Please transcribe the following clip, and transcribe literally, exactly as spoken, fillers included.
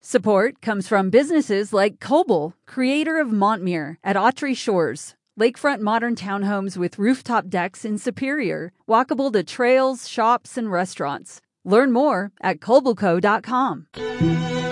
Support comes from businesses like Coble, creator of Montmere at Autry Shores, lakefront modern townhomes with rooftop decks in Superior, walkable to trails, shops, and restaurants. Learn more at coble co dot com.